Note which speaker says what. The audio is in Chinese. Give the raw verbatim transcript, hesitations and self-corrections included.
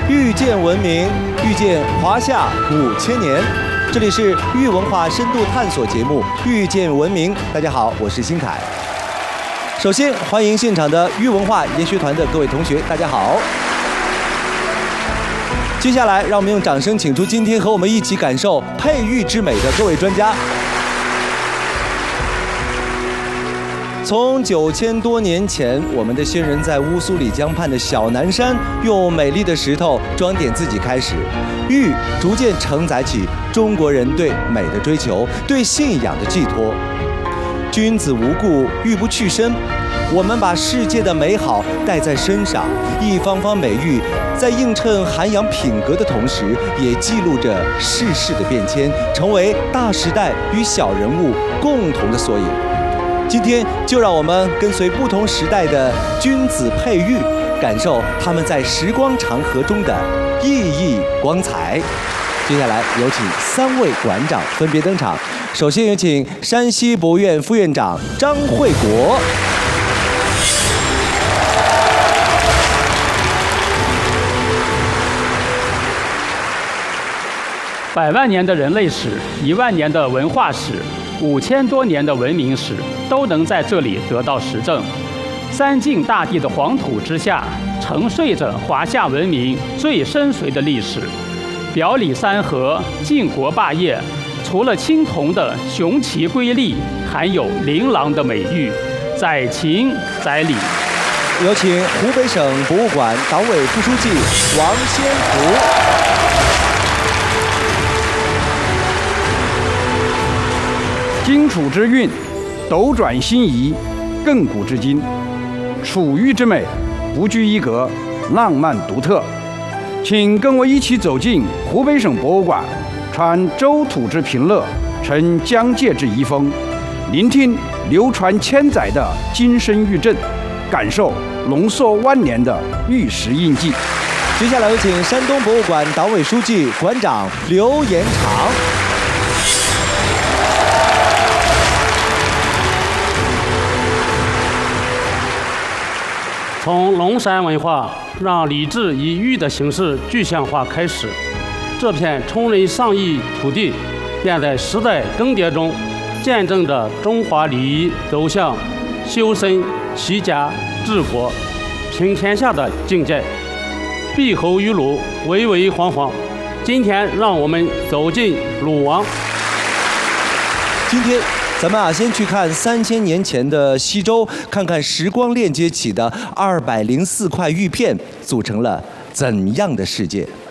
Speaker 1: 遇见文明，遇见华夏五千年。这里是豫文化深度探索节目《遇见文明》。大家好，我是新凯。首先欢迎现场的豫文化研学团的各位同学，大家好。接下来，让我们用掌声请出今天和我们一起感受佩玉之美的各位专家。从九千多年前，我们的先人在乌苏里江畔的小南山，用美丽的石头装点自己开始，玉逐渐承载起中国人对美的追求，对信仰的寄托。君子无故，玉不去身。我们把世界的美好带在身上，一方方美玉在映衬涵养品格的同时，也记录着世事的变迁，成为大时代与小人物共同的缩影。今天就让我们跟随不同时代的君子佩玉，感受他们在时光长河中的熠熠光彩。接下来有请三位馆长分别登场。首先有请山西博物院副院长张惠国。
Speaker 2: 百万年的人类史，一万年的文化史，五千多年的文明史，都能在这里得到实证。三晋大地的黄土之下，沉睡着华夏文明最深邃的历史。表里山河，晋国霸业，除了青铜的雄奇瑰丽，还有琳琅的美玉，载情载理。
Speaker 1: 有请湖北省博物馆党委副书记王先福。
Speaker 3: 荆楚之韵，斗转星移，亘古之今。楚玉之美，不拘一格，浪漫独特。请跟我一起走进湖北省博物馆，传周土之平乐，承疆界之遗风，聆听流传千载的金声玉振，感受浓缩万年的玉石印记。
Speaker 1: 接下来有请山东博物馆党委书记、馆长刘延长。
Speaker 4: 从龙山文化让礼制以玉的形式具象化开始，这片充人上亿土地便在时代更迭中见证着中华礼仪走向修身齐家治国平天下的境界。碧侯于鲁，巍巍煌煌。今天让我们走进鲁王。
Speaker 1: 今天咱们啊，先去看三千年前的西周，看看时光链接起的二百零四块玉片组成了怎样的世界。